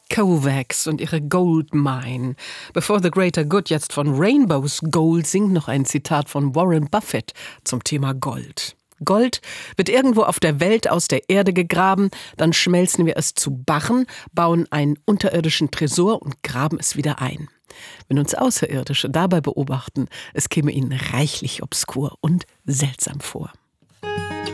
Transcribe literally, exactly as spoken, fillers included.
Kovacs und ihre Goldmine. Bevor The Greater Good jetzt von Rainbow's Gold singt, noch ein Zitat von Warren Buffett zum Thema Gold. Gold wird irgendwo auf der Welt aus der Erde gegraben, dann schmelzen wir es zu Barren, bauen einen unterirdischen Tresor und graben es wieder ein. Wenn uns Außerirdische dabei beobachten, es käme ihnen reichlich obskur und seltsam vor.